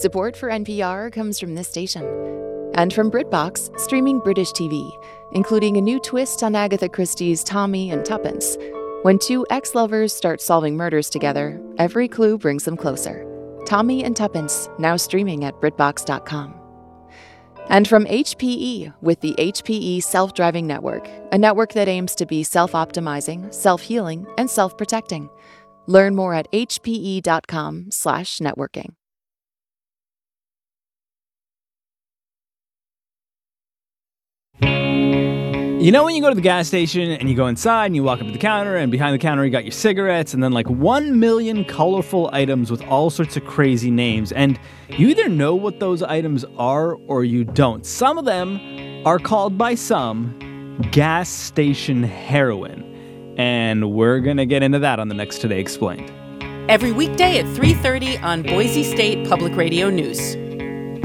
Support for NPR comes from this station. And from BritBox, streaming British TV, including a new twist on Agatha Christie's Tommy and Tuppence. When two ex-lovers start solving murders together, every clue brings them closer. Tommy and Tuppence, now streaming at BritBox.com. And from HPE, with the HPE Self-Driving Network, a network that aims to be self-optimizing, self-healing, and self-protecting. Learn more at hpe.com/networking. You know when you go to the gas station and you go inside and you walk up to the counter and behind the counter you got your cigarettes and then like 1 million colorful items with all sorts of crazy names, and you either know what those items are or you don't. Some of them are called by some gas station heroin, and we're going to get into that on the next Today Explained. Every weekday at 3:30 on Boise State Public Radio News.